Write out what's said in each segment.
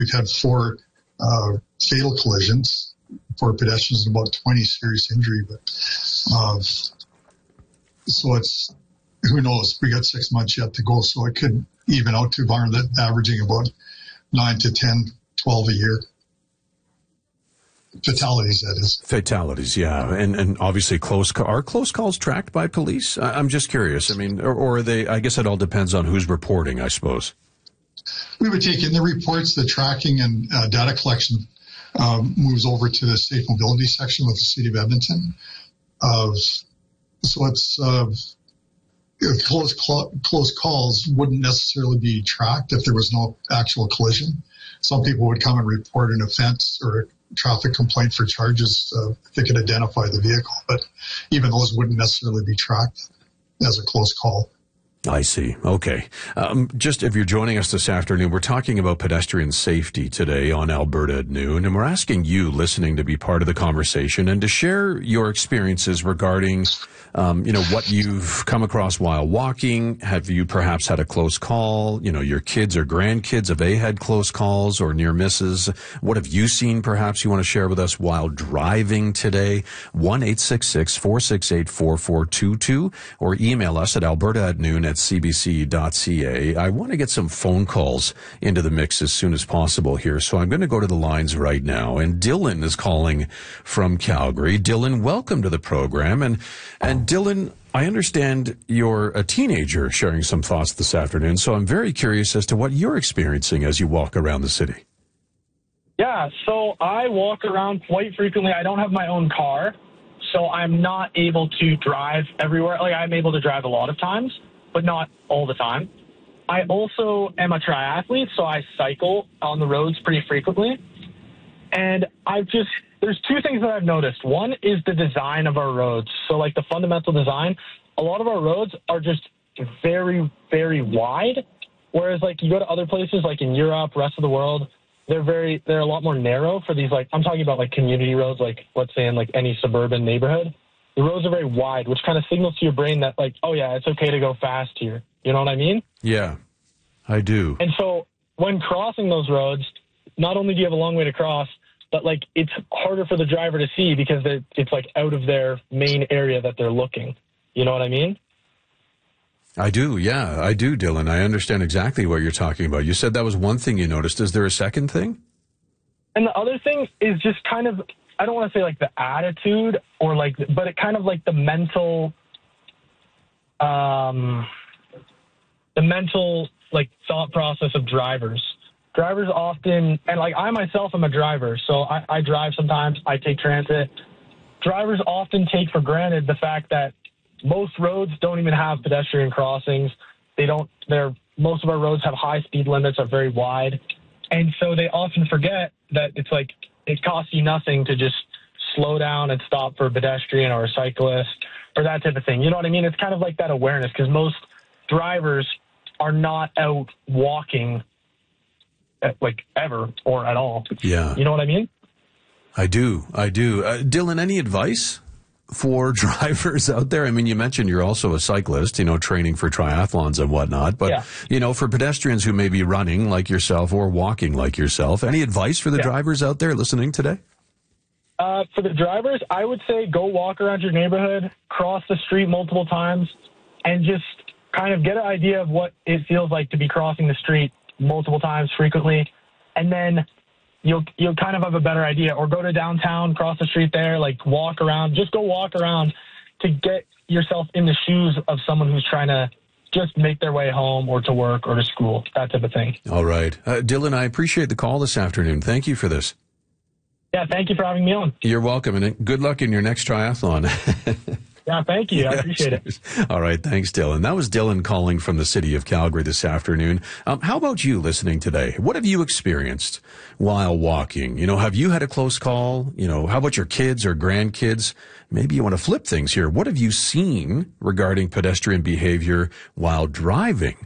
we've had 4 fatal collisions, 4 pedestrians, and about 20 serious injury. But so it's, who knows? We got 6 months yet to go, so it could even out to averaging about 9 to 10, 12 a year. Fatalities, that is. Fatalities, yeah. And obviously are close calls tracked by police? I'm just curious. I mean, or are they, I guess it all depends on who's reporting, I suppose. We would take in the reports, the tracking and data collection moves over to the safe mobility section with the City of Edmonton. So it's close calls wouldn't necessarily be tracked if there was no actual collision. Some people would come and report an offense or a traffic complaint for charges if they could identify the vehicle, but even those wouldn't necessarily be tracked as a close call. I see. Okay. Just if you're joining us this afternoon, we're talking about pedestrian safety today on Alberta at Noon, and we're asking you listening to be part of the conversation and to share your experiences regarding what you've come across while walking. Have you perhaps had a close call? Your kids or grandkids, have they had close calls or near misses? What have you seen perhaps you want to share with us while driving today? 1-866-468-4422 or email us at alberta@noon@cbc.ca. I want to get some phone calls into the mix as soon as possible here, so I'm going to go to the lines right now. And Dylan is calling from Calgary. Dylan, welcome to the program. And Dylan, I understand you're a teenager sharing some thoughts this afternoon, so I'm very curious as to what you're experiencing as you walk around the city. Yeah, so I walk around quite frequently. I don't have my own car, so I'm not able to drive everywhere. Like, I'm able to drive a lot of times, but not all the time. I also am a triathlete, so I cycle on the roads pretty frequently. And there's 2 things that I've noticed. One is the design of our roads. So, like, the fundamental design, a lot of our roads are just very, very wide. Whereas, like, you go to other places, like in Europe, rest of the world, they're a lot more narrow for these, like, I'm talking about, like, community roads, like, let's say in, like, any suburban neighborhood. The roads are very wide, which kind of signals to your brain that, like, oh, yeah, it's okay to go fast here. You know what I mean? Yeah, I do. And so when crossing those roads, not only do you have a long way to cross, but, like, it's harder for the driver to see because it's, like, out of their main area that they're looking. You know what I mean? I do, yeah. I do, Dylan. I understand exactly what you're talking about. You said that was one thing you noticed. Is there a second thing? And the other thing is just kind of, I don't want to say, like, the attitude or, like, but it kind of, like, the mental, like, thought process of drivers. Drivers often, and, like, I myself am a driver, so I drive sometimes, I take transit. Drivers often take for granted the fact that most roads don't even have pedestrian crossings. Most of our roads have high speed limits, are very wide. And so they often forget that it's like, it costs you nothing to just slow down and stop for a pedestrian or a cyclist or that type of thing. You know what I mean? It's kind of like that awareness, because most drivers are not out walking like ever or at all. Yeah. You know what I mean? I do. Dylan, any advice for drivers out there? I mean, you mentioned you're also a cyclist, training for triathlons and whatnot, but, for pedestrians who may be running like yourself or walking like yourself, any advice for the drivers out there listening today? For the drivers, I would say go walk around your neighborhood, cross the street multiple times, and just kind of get an idea of what it feels like to be crossing the street multiple times frequently, and then you'll kind of have a better idea. Or go to downtown, cross the street there, like walk around. Just go walk around to get yourself in the shoes of someone who's trying to just make their way home or to work or to school, that type of thing. All right. Dylan, I appreciate the call this afternoon. Thank you for this. Yeah, thank you for having me on. You're welcome, and good luck in your next triathlon. Yeah, thank you. I appreciate it. All right. Thanks, Dylan. That was Dylan calling from the city of Calgary this afternoon. How about you listening today? What have you experienced while walking? Have you had a close call? How about your kids or grandkids? Maybe you want to flip things here. What have you seen regarding pedestrian behavior while driving?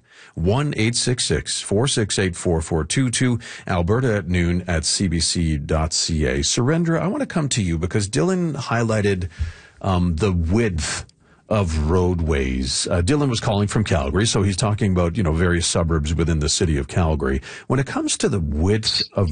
1-866-468-4422, Alberta at Noon at cbc.ca. Surendra, I want to come to you because Dylan highlighted the width of roadways. Dylan was calling from Calgary, so he's talking about, various suburbs within the city of Calgary. When it comes to the width of